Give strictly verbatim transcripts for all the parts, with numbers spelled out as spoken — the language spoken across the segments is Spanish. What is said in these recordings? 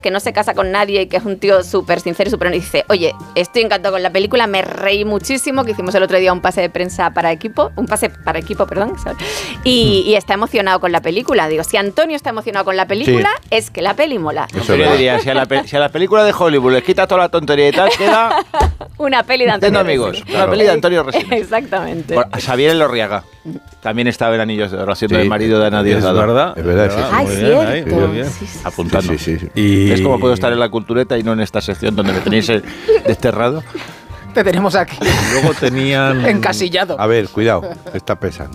que no se casa con nadie y que es un tío súper sincero y súper honesto, dice, oye, estoy encantado con la película, me reí muchísimo, que hicimos el otro día un pase de prensa para equipo, un pase para equipo, perdón, ¿sabes? Y, y está emocionado con la película. Digo, si Antonio está emocionado con la película, sí, es que la peli mola. Eso yo diría, si a, la pe- si a la película de Hollywood les quita toda la tontería y tal, queda... una peli de Antonio amigos, Resines. una peli de Antonio Resines. Exactamente. Por, Xavier Elorriaga también estaba en Anillos de Oro, haciendo sí, el marido de Ana Diosdado. Es verdad. Es verdad, sí. Ah, es cierto. Muy bien. Sí, sí, sí. Apuntando. Sí, sí, sí. Y... ¿Ves cómo puedo estar en la cultureta y no en esta sección donde me tenéis desterrado? Te tenemos aquí. Luego tenían... encasillado. A ver, cuidado, está pesando.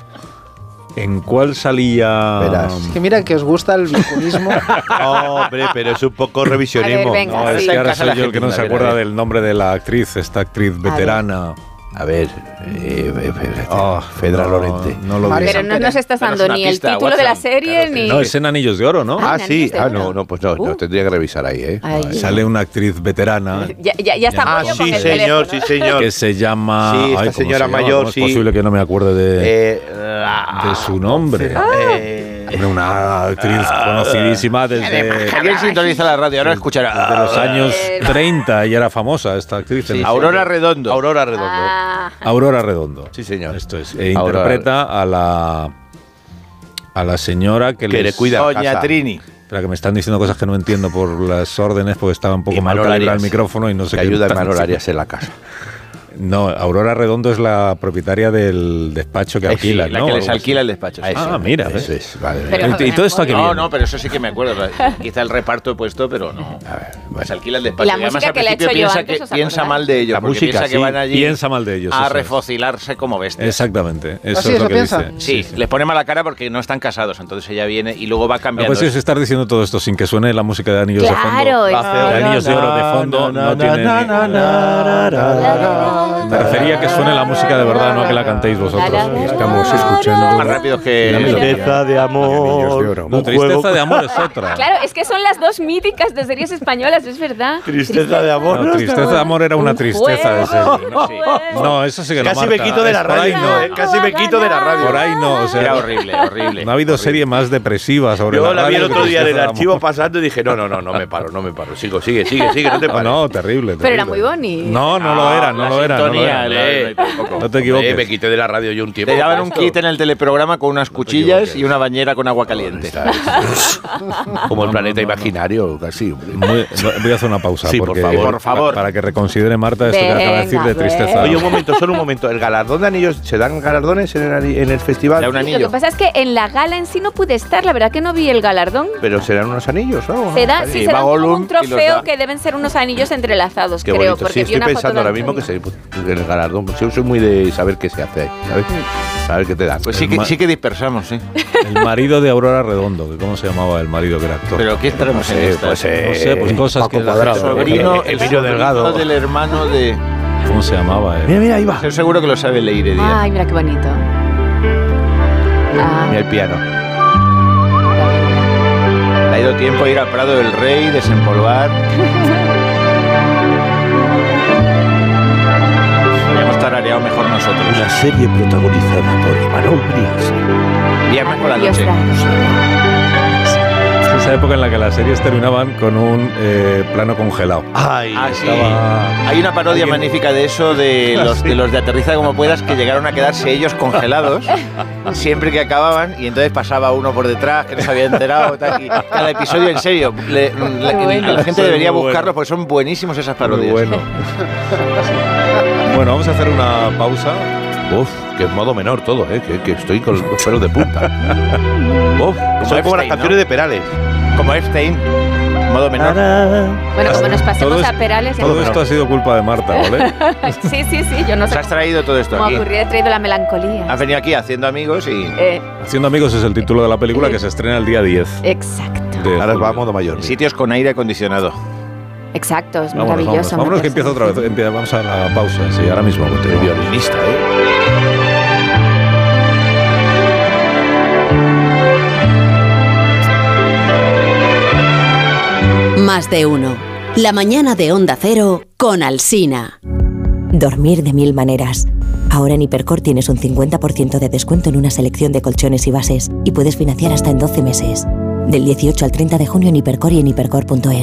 ¿En cuál salía...? Verás. Es que mira que os gusta el vinculismo. Oh, hombre, pero es un poco revisionismo. A ver, venga, No, es sí. que ahora soy yo el que Argentina, no se a ver, acuerda a ver. del nombre de la actriz, esta actriz veterana. A ver, eh, eh, eh, Oh, Fedra no, Lorente. No lo Vale. vi. Pero no nos estás Danos dando una ni el pista, título de la Watson. serie, Claro, ni... No, es en Anillos de Oro, ¿no? Ah, Ah, sí. Anillos de Ah, Oro. no, no, pues no, Uh. no, tendría que revisar ahí, ¿eh? Ay. Sale una actriz veterana Ya, ya, ya está Ah, Pollo sí, con el señor, teléfono. sí, señor. que se llama... Sí, esta Ay, ¿cómo señora se llama? mayor, ¿Cómo es sí. posible que no me acuerde de, Eh, ah, de su nombre? eh, Hombre, una actriz conocidísima desde, ¿Alguien sintoniza la radio? Ahora escuchará. desde los años Eh, treinta y era famosa esta actriz. Sí, en- Aurora Redondo. Aurora Redondo. Ah, Aurora Redondo. Sí, señor. Esto es. E Aurora. interpreta a la a la señora que, Que les- le cuida la Doña casa. Trini. Espera, que me están diciendo cosas que no entiendo por las órdenes porque estaba un poco Y mal Manol calibrado el Arias, micrófono y no sé Que qué. ayuda a tan- Manol Arias en la casa. No, Aurora Redondo es la propietaria del despacho que Eh, sí, alquila, la ¿no? que les Algo así. alquila el despacho. sí. Ah, mira, ¿ves? Eso es, vale. Pero- ¿Y todo esto a qué No, viene? no, pero eso sí que me acuerdo. Quizá el reparto he puesto, pero no. A ver, Pues alquila el Y despacho. la además, música al que le he principio hecho yo piensa, antes, que, ¿os piensa acordáis? mal de ellos. La porque música, piensa que sí. van allí Piensa mal de ellos, a eso es. refocilarse como bestias. Exactamente. Eso ¿Ah, sí, es eso lo que piensa? dice. Sí, les pone mala cara porque no están casados. Entonces ella viene y luego va No, cambiando. pues es estar diciendo todo esto sin que suene la música de Anillos Claro, de fondo. es- De Anillos de Oro de fondo no tiene ni- Me refería a que suene la música de verdad, no que la cantéis vosotros. Estamos escuchando más rápidos que... Tristeza de amor. No, un Tristeza juego- de amor es otra. Claro, es que son las dos míticas de series españolas, es verdad. Tristeza de amor. No, Tristeza de amor era una Un tristeza de juego. serie. No, sí. No, eso sí que no Casi marca. me quito de la Es por ahí radio. no. eh, Casi me quito de la radio. Por ahí no, o sea, Era horrible, horrible. no ha habido serie más depresiva sobre Yo la vi el radio que otro día en el Tristeza de archivo amor. pasando y dije, no, no, no, no me paro, no me paro. Sigo, sigue, sigue, sigue, no te No, pares. no, terrible, Pero era terrible. muy bonito. No, no lo era, no la lo era. No, lo sintonía, era. la- Eh, No te equivoques. Eh, me quité de la radio yo un tiempo. Te daban un Esto. kit en el teleprograma con unas cuchillas y una bañera con agua caliente. Está- Como el planeta imaginario, casi. hombre. Muy- voy a hacer una pausa Sí, por porque favor. Por favor. para que reconsidere Marta esto que acaba de decir de Venga, tristeza. venga. Oye, un momento, solo un momento. ¿El galardón de anillos, se dan galardones en el, ani- en el festival? Da un Lo anillo. que pasa es que en la gala en sí no pude estar, la verdad que no vi el galardón. Pero serán unos anillos, ¿no? Se da, sí, Y se va da como Gollum un y los trofeo da. que deben ser unos anillos entrelazados, Qué creo. bonito. Porque Sí, vi estoy una foto pensando de ahora mismo que Antonio. se, el galardón. Yo soy muy de saber qué se hace ahí, ¿sabes? Saber qué te dan. Pues sí que, sí que dispersamos, sí. El marido de Aurora Redondo, que ¿cómo se llamaba el marido que era actor? Pero ¿qué estaremos en Eh, esta? pues, eh, no sé, pues cosas que Paco la Cuadrado. gente- sobrino, el el Emilio sobrino Delgado. del hermano de... ¿Cómo se llamaba? eh? Mira, mira, ahí va. Estoy seguro que lo sabe Leire Díaz. Ay, mira qué bonito. Ah, Mira el piano. Le ha ido tiempo a ir al Prado del Rey, desempolvar. Habíamos tarareado mejor nosotros. Una serie protagonizada por Imanol Brias. Viernes por la Dios noche. Es esa época en la que las series terminaban con un eh, plano congelado. Ay, Ah, sí. Estaba- Hay una parodia ¿Alguien? magnífica de eso, de los, de los de Aterriza como puedas, que llegaron a quedarse ellos congelados siempre que acababan, y entonces pasaba uno por detrás que no se había enterado. Tal, y cada episodio, en serio, le- le- bueno. la gente Son debería muy buscarlos porque son buenísimos esas Muy parodias. bueno. Bueno, vamos a hacer una pausa. Uf, que en modo menor todo, ¿eh? Que, que estoy con los pelos de punta. Uf, como, como las Epstein, canciones ¿no? de Perales. Como Epstein, modo menor. bueno, como nos pasemos Todo a es- Perales. ya Todo no- esto ha sido culpa de Marta, ¿vale? Sí, sí, sí, yo no sé Se has traído todo esto cómo aquí. ocurrió, he traído la melancolía. Has venido aquí haciendo amigos y Eh, Haciendo amigos es el título de la película que se estrena el día diez. exacto, de Ahora julio. va a modo mayor. sitios con aire acondicionado. exacto, es Vámonos, maravilloso. vámonos, vámonos que meterse empieza otra vez. Empieza- Vamos a la pausa, sí, ahora mismo. El continúa. violinista, ¿eh? Más de uno. La mañana de Onda Cero con Alsina. Dormir de mil maneras. Ahora en Hipercor tienes un cincuenta por ciento de descuento en una selección de colchones y bases y puedes financiar hasta en doce meses. Del dieciocho al treinta de junio en Hipercor y en hipercor punto es.